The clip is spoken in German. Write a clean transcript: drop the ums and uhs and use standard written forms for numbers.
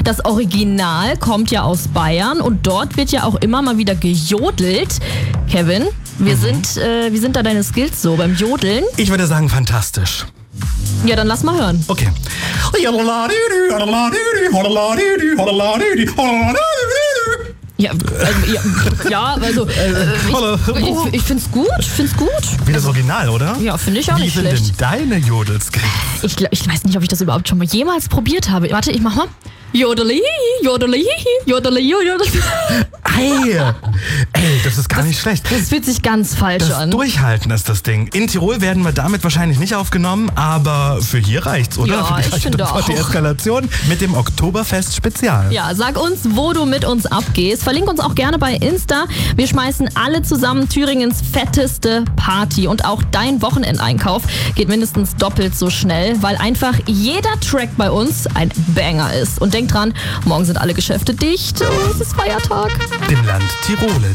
Das Original kommt ja aus Bayern und dort wird ja auch immer mal wieder gejodelt. Kevin, wie sind da deine Skills so beim Jodeln? Ich würde sagen, fantastisch. Ja, dann lass mal hören. Okay. Ich find's gut. Wie das Original, oder? Ja, finde ich auch Wie nicht sind schlecht. denn deine Jodelskills? Ich weiß nicht, ob ich das überhaupt schon mal jemals probiert habe. Warte, ich mach mal. Jodeli, jodeli, jodeli, jodeli. Ey, das ist gar nicht schlecht. Das fühlt sich ganz falsch Das an. Durchhalten ist das Ding. In Tirol werden wir damit wahrscheinlich nicht aufgenommen, aber für hier reicht's, oder? Ja, für ich finde auch. Die Eskalation mit dem Oktoberfest-Spezial. Ja, sag uns, wo du mit uns abgehst. Verlink uns auch gerne bei Insta. Wir schmeißen alle zusammen Thüringens fetteste Party. Und auch dein Wochenendeinkauf geht mindestens doppelt so schnell, weil einfach jeder Track bei uns ein Banger ist. Und denk dran, morgen sind alle Geschäfte dicht. Oh, es ist Feiertag. Dem Land Tirole